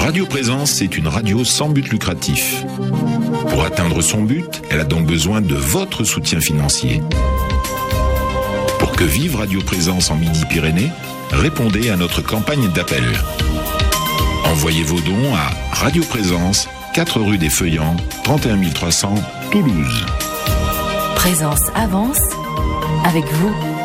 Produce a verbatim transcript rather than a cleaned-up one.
Radio Présence est une radio sans but lucratif. Pour atteindre son but, elle a donc besoin de votre soutien financier. Pour que vive Radio Présence en Midi-Pyrénées, répondez à notre campagne d'appel. Envoyez vos dons à Radio Présence, quatre rue des Feuillants, trente et un mille trois cents, Toulouse. Présence avance avec vous.